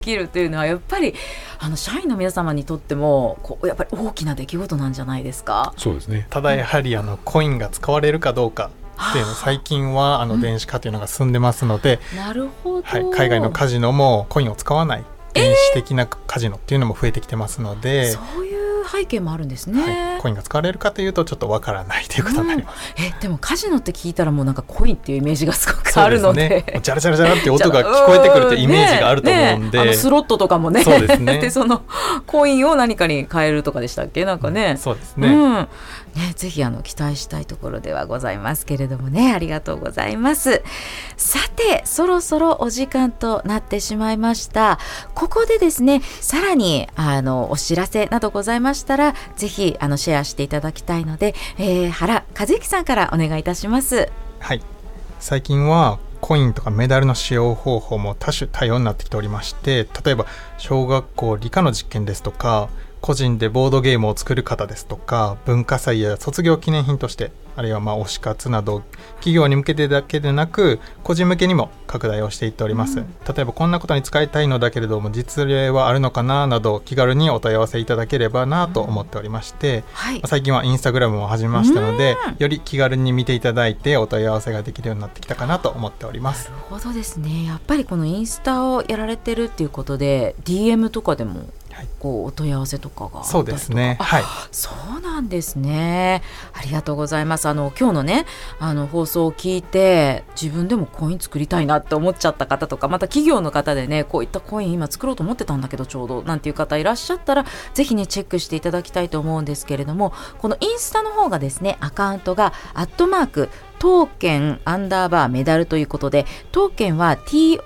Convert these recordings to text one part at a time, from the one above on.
きるというのはやっぱり社員の皆様にとってもやっぱり大きな出来事なんじゃないですか。 そうですね。 ただやはりコインが使われるかどうかっていうの最近は電子化というのが進んでますので、 なるほど、 海外のカジノもコインを使わない電子的なカジノっていうのも増えてきてますので、 そういう背景もあるんですね、 コインが使われるかというとちょっとわからないということになります、 でもカジノって聞いたらもうなんかコインっていうイメージがすごくあるの で、 ジャラジャラジャラって音が聞こえてくるってイメージがあると思うんで、 スロットとかもね、 そうですねでそのコインを何かに変えるとかでしたっけ、なんかね、 そうですね、 ぜひ期待したいところではございますけれどもね、ありがとうございます。さてそろそろお時間となってしまいました。ここでですね、さらにお知らせなどございましたらぜひシェアしていただきたいので、原和之さんからお願いいたします。 はい、最近はコインとかメダルの使用方法も多種多様になってきておりまして、例えば小学校理科の実験ですとか、個人でボードゲームを作る方ですとか、文化祭や卒業記念品として、あるいは推し活など企業に向けてだけでなく個人向けにも拡大をしていっております、例えばこんなことに使いたいのだけれども実例はあるのかななど気軽にお問い合わせいただければなと思っておりまして、最近はインスタグラムも始めましたので、より気軽に見ていただいてお問い合わせができるようになってきたかなと思っております。 なるほどですね。やっぱりこのインスタをやられてるっていうことで DM とかでもお問い合わせとかがあったりとか。 そうですね、はい、 そうなんですね。ありがとうございます。今日のね放送を聞いて自分でもコイン作りたいなって思っちゃった方とか、また企業の方でね、こういったコイン今作ろうと思ってたんだけどちょうどなんていう方いらっしゃったらぜひねチェックしていただきたいと思うんですけれども、このインスタの方がですね、アカウントがトーケン_メダルということで、トーケンは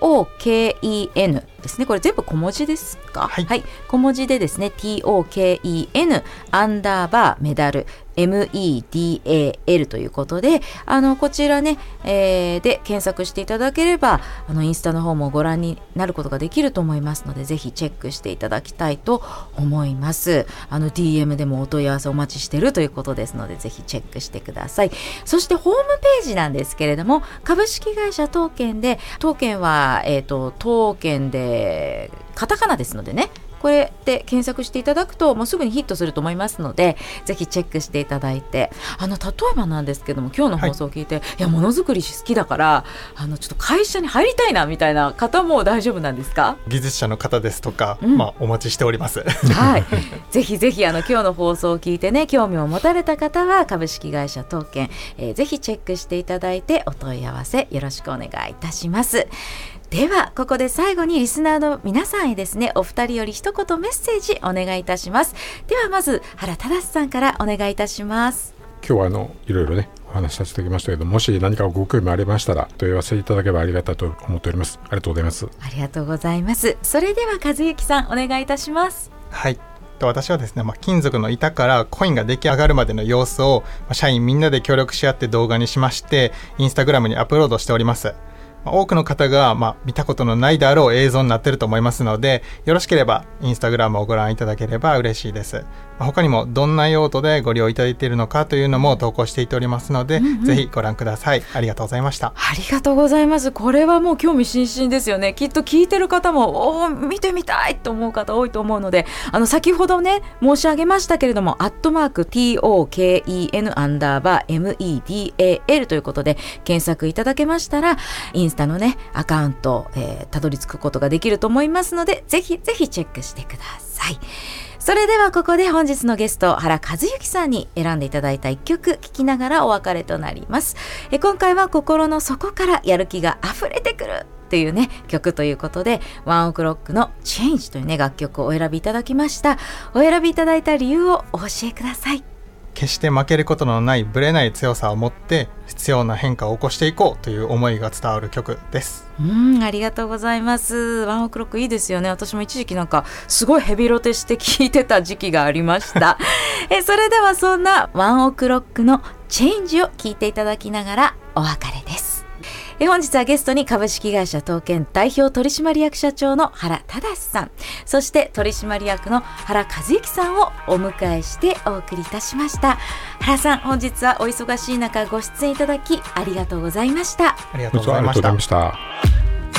TOKEN ですね。これ全部小文字ですか？ はい、 はい、小文字でですね TOKEN _ メダルMEDAL ということで、こちらね、で検索していただければインスタの方もご覧になることができると思いますので、ぜひチェックしていただきたいと思います。DM でもお問い合わせお待ちしているということですので、ぜひチェックしてください。そしてホームページなんですけれども、株式会社トーケンで、トーケンは、トーケンでカタカナですのでね、これで検索していただくともうすぐにヒットすると思いますので、ぜひチェックしていただいて、例えばなんですけども、今日の放送を聞いて、いやものづくり好きだからちょっと会社に入りたいなみたいな方も大丈夫なんですか？ 技術者の方ですとか、お待ちしております。 はい、ぜひぜひ今日の放送を聞いてね、興味を持たれた方は株式会社トーケン、ぜひチェックしていただいてお問い合わせよろしくお願いいたします。ではここで最後にリスナーの皆さんへですね、お二人より一言メッセージお願いいたします。ではまず原忠さんからお願いいたします。 今日はいろいろねお話しさせていただきましたけど、もし何かご興味ありましたら問い合わせいただければありがたいと思っております。ありがとうございます。 ありがとうございます。それでは和之さんお願いいたします。 はい、私はですね、金属の板からコインが出来上がるまでの様子を社員みんなで協力し合って動画にしまして、インスタグラムにアップロードしております。多くの方が見たことのないであろう映像になっていると思いますので、よろしければインスタグラムをご覧いただければ嬉しいです。他にもどんな用途でご利用いただいているのかというのも投稿していっておりますので、ぜひご覧ください。ありがとうございました。 ありがとうございます。これはもう興味津々ですよね。きっと聞いてる方も見てみたいと思う方多いと思うので、先ほどね申し上げましたけれども@TOKEN _ MEDAL ということで検索いただけましたら、インスタのねアカウント、たどり着くことができると思いますので、ぜひぜひチェックしてください。それではここで本日のゲスト原和之さんに選んでいただいた一曲聴きながらお別れとなります。今回は心の底からやる気が溢れてくるっていうね曲ということで、ワンオクロックの Change というね楽曲をお選びいただきました。お選びいただいた理由をお教えください。 決して負けることのないブレない強さを持って必要な変化を起こしていこうという思いが伝わる曲です。 ありがとうございます。ワンオクロックいいですよね。私も一時期なんかすごいヘビロテして聴いてた時期がありましたそれではそんなワンオクロックのチェンジを聴いていただきながらお別れです。本日はゲストに株式会社トーケン代表取締役社長の原忠さん、そして取締役の原和之さんをお迎えしてお送りいたしました。原さん、本日はお忙しい中ご出演いただきありがとうございました。 ありがとうございました。